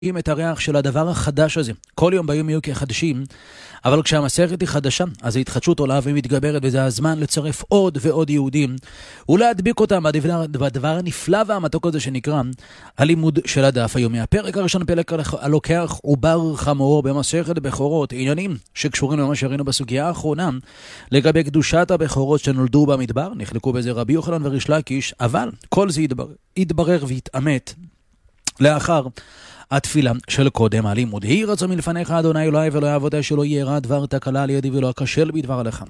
את הריח של הדבר החדש הזה. כל יום ביום יהיו כחדשים, אבל כשהמסכת היא חדשה, אז ההתחדשות עולה ומתגברת, וזה הזמן לצרף עוד ועוד יהודים, ולהדביק אותם בדבר הנפלא והמתוק הזה שנקרא הלימוד של הדף היומי. הפרק הראשון, פרק הלוקח עובר חמור במסכת בכורות, עניינים שקשורים למה שראינו בסוגיה האחרונה, לגבי קדושת הבכורות שנולדו במדבר, נחלקו בזה רבי יוחנן וריש לקיש, אבל כל זה יתברר והתאמת לאחר התפילה של קודם הלימוד. יהי רצון מלפניך אדוני אלוהי ואלוהי עבודי, שלא יארע דבר תקלה לידי ולא אכשל בדבר הלכה.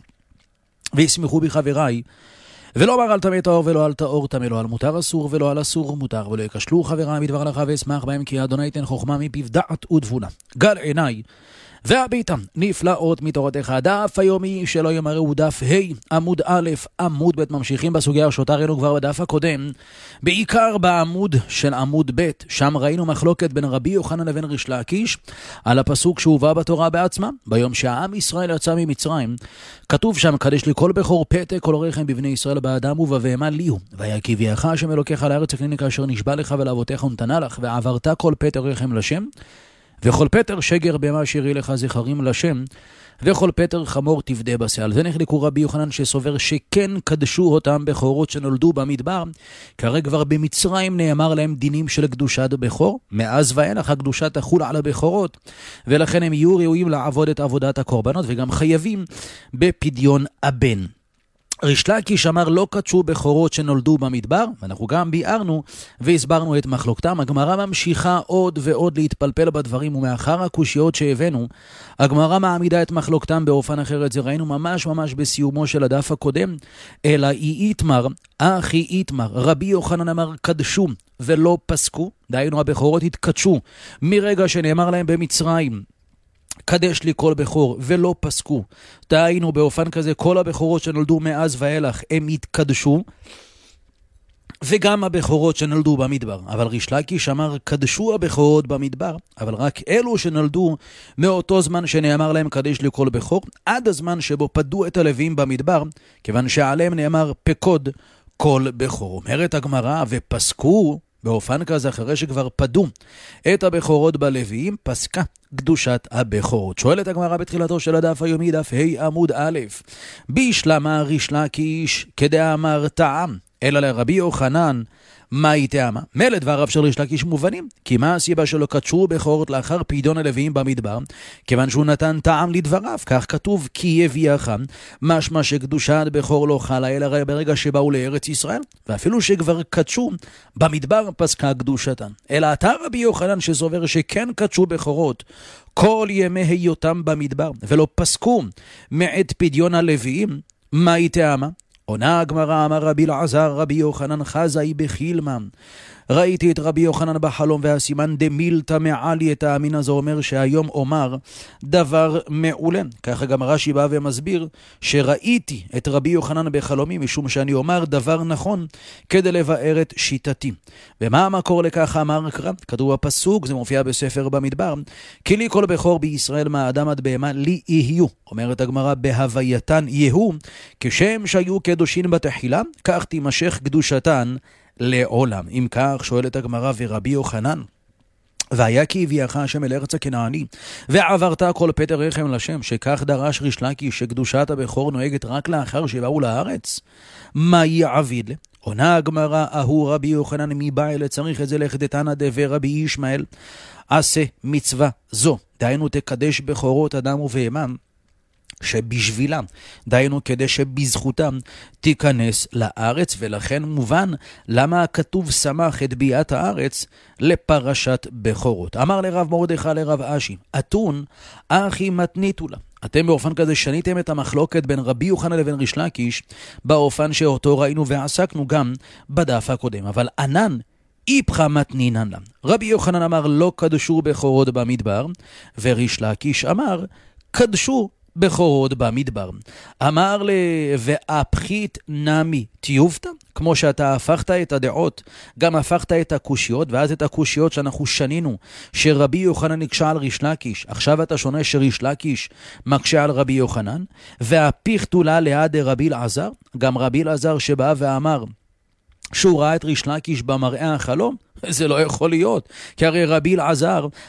וישמחו בי חבריי, ולא אמר על טמא טהור ולא על טהור טמא, לא על מותר אסור ולא על אסור מותר, ולא יכשלו חבריי בדבר הלכה, ואשמח בהם, כי אדוני ייתן חוכמה מפיו דעת ותבונה. גל עיניי והביטה נפלאות מתורתך. דף היומי שלא יאמר הוא דף ה' עמוד א' עמוד ב'. ממשיכים בסוגיה שאותה ראינו כבר בדף הקודם, בעיקר בעמוד של עמוד ב', שם ראינו מחלוקת בין רבי יוחנן לבין ריש לקיש על הפסוק שהובא בתורה בעצמה. ביום שהעם ישראל יצא ממצרים, כתוב שם, קדש לי כל בכור פתק כל רחם בבני ישראל באדם ובבהמה לי הוא, והיה כי הביאך השם אלוקיך לארץ הקנינית כאשר נשבע לך ולאבותיך ונתנה לך, ועברת כל פתק רחם לשם, וכל פטר שגר בהמה אשר יהיו לך זכרים לשם, וכל פטר חמור תפדה בשה. על זה נחלקו רבי יוחנן שסובר שכן קדשו אותם בכורות שנולדו במדבר, כרגע כבר במצרים נאמר להם דינים של קדושת בכור, מאז ואילך הקדושה תחול על הבכורות, ולכן הם יהיו ראויים לעבוד את עבודת הקורבנות, וגם חייבים בפדיון הבן. ריש לקיש אמר לא קדשו בכורות שנולדו במדבר, ואנחנו גם ביארנו והסברנו את מחלוקתם. הגמרא ממשיכה עוד ועוד להתפלפל בדברים, ומאחר הקושיות שהבאנו, הגמרא מעמידה את מחלוקתם באופן אחר. את זה ראינו ממש בסיומו של הדף הקודם. אלא איתמר, אחי איתמר, רבי יוחנן אמר קדשו ולא פסקו, דהיינו הבכורות התקדשו מרגע שנאמר להם במצרים קדש לי כל בכור ולא פסקו, דהיינו באופן כזה כל הבכורות שנולדו מאז ואילך הם התקדשו, וגם הבכורות שנולדו במדבר. אבל ריש לקיש אמר קדשו הבכורות במדבר, אבל רק אלו שנולדו מאותו זמן שנאמר להם קדש לי כל בכור, עד הזמן שבו פדו את הלוויים במדבר, כיוון שעליהם נאמר פקוד כל בכור. אומרת הגמרא, ופסקו באופן כזה אחרי שכבר פדו את הבכורות בלוויים, פסקה קדושת הבכורות. שואלת הגמרא בתחילתו של הדף היומי, דף ה' עמוד א', בישלמה ריש לקיש כדאמר טעם, אלא לרבי יוחנן מה היא טעמה? מילא דבריו של ריש לקיש מובנים, כי מה הסיבה שלא קדשו בכורות לאחר פדיון הלוויים במדבר? כיוון שהוא נתן טעם לדבריו, כך כתוב כי יביאך, משמע שקדושת בכור לא חלה אלא ברגע שבאו לארץ ישראל, ואפילו שכבר קדשו במדבר פסקה קדושתן. אלא אתה רבי יוחנן שסובר שכן קדשו בכורות כל ימי היותם במדבר ולא פסקו מעת פדיון הלוויים, מה היא טעמה? עונה הגמרא, אמר רבי אלעזר רבי יוחנן חזאי בחילמה, ראיתי את רבי יוחנן בחלום, והסימן דמילתא מעלי, את האמין הזה אומר שהיום אומר דבר מעולה. ככה גם רש"י בא ומסביר שראיתי את רבי יוחנן בחלומי משום שאני אומר דבר נכון כדי לבאר את שיטתי. ומה המקור לכך? אמר קרא, כתוב בפסוק, זה מופיע בספר במדבר, כי לי כל בכור בישראל מהאדם עד בהמה לי יהיו, אומרת הגמרא, בהווייתן יהיו, כשם שהיו קדושין בתחילה כך תימשך קדושתן לעולם. אם כך, שואלת הגמרא, ורבי יוחנן והיה כי הביאך השם אל ארץ הכנעני ועברת כל פטר רחם לשם, שכך דרש ריש לקיש שקדושת הבכור נוהגת רק לאחר שבאו לארץ, מה יעביד לה? עונה הגמרא, ההוא רבי יוחנן מבעל צריך את זה לכדתנא דבר רבי ישמעאל, עשה מצווה זו, דהיינו תקדש בכורות אדם ובהמם, שבשבילם, דהיינו כדי שבזכותם תיכנס לארץ. ולכן מובן למה הכתוב שמח את ביאת הארץ לפרשת בכורות. אמר לרב מרדכי לרב אשי, אתון אחי מתניתו לה. אתם באופן כזה שניתם את המחלוקת בין רבי יוחנן לבין ריש לקיש באופן שאותו ראינו ועסקנו גם בדף הקודם. אבל ענן איפכא מתנינן לה. רבי יוחנן אמר לא קדשו בכורות במדבר, וריש לקיש אמר קדשו בכורות במדבר. אמר ואפחית נמי תיובתא, כמו שאתה הפכת את הדעות, גם הפכת את הקושיות, ואז את הקושיות שאנחנו שנינו, שרבי יוחנן נקשה על ריש לקיש, עכשיו אתה שונה שריש לקיש מקשה על רבי יוחנן, והפיכתו לה ליד רבי אלעזר, גם רבי אלעזר שבא ואמר שהוא ראה את ריש לקיש במראה החלום? זה לא יכול להיות, כי הרי רבי אלעזר